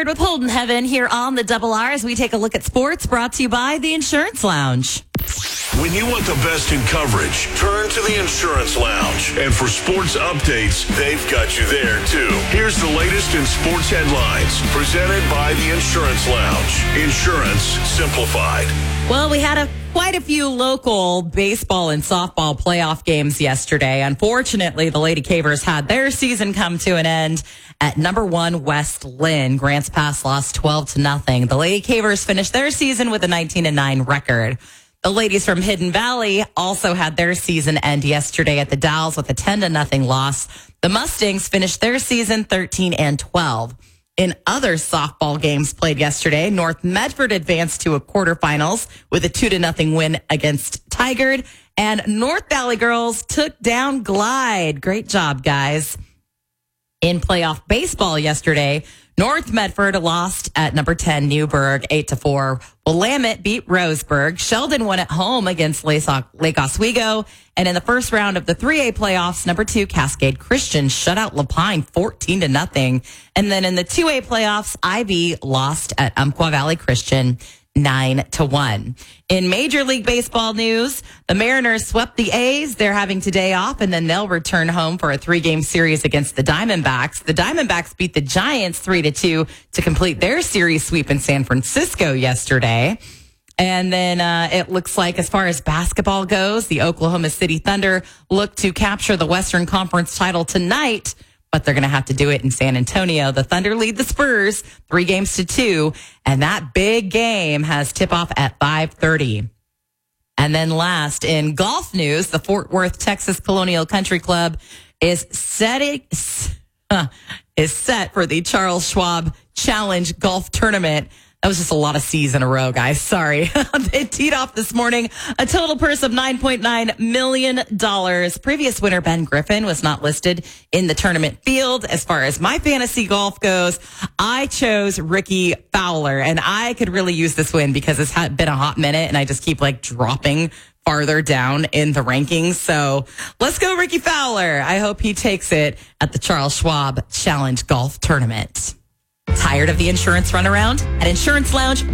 Covered with Holden Heaven here on the Double R as we take a look at sports, brought to you by the Insurance Lounge. When you want the best in coverage, turn to the Insurance Lounge. And for sports updates, they've got you there, too. Here's the latest in sports headlines, presented by the Insurance Lounge. Insurance simplified. Well, we had quite a few local baseball and softball playoff games yesterday. Unfortunately, the Lady Cavers had their season come to an end at number 1 West Lynn. Grants Pass lost 12-0. The Lady Cavers finished their season with a 19-9 record. The ladies from Hidden Valley also had their season end yesterday at the Dalles with a 10-0 loss. The Mustangs finished their season 13-12. In other softball games played yesterday, North Medford advanced to a quarterfinals with a 2-0 win against Tigard, and North Valley girls took down Glide. Great job, guys. In playoff baseball yesterday, North Medford lost at number 10 Newburgh 8-4. Willamette beat Roseburg. Sheldon won at home against Lake Oswego. And in the first round of the 3A playoffs, number 2 Cascade Christian shut out Lapine 14-0. And then in the 2A playoffs, Ivy lost at Umpqua Valley Christian 9-1. In Major League Baseball news, the Mariners swept the A's. They're having today off, and then they'll return home for a 3-game series against the Diamondbacks. The Diamondbacks beat the Giants 3-2 to complete their series sweep in San Francisco yesterday. And then it looks like, as far as basketball goes, the Oklahoma City Thunder look to capture the Western Conference title tonight, but they're going to have to do it in San Antonio. The Thunder lead the Spurs 3-2, and that big game has tip-off at 5:30. And then last, in golf news, the Fort Worth, Texas Colonial Country Club is set for the Charles Schwab Challenge Golf Tournament. That was just a lot of C's in a row, guys. Sorry. It teed off this morning. A total purse of $9.9 million. Previous winner Ben Griffin was not listed in the tournament field. As far as my fantasy golf goes, I chose Ricky Fowler, and I could really use this win because it's been a hot minute, and I just keep dropping farther down in the rankings. So let's go Ricky Fowler. I hope he takes it at the Charles Schwab Challenge Golf Tournament. Tired of the insurance runaround? At Insurance Lounge,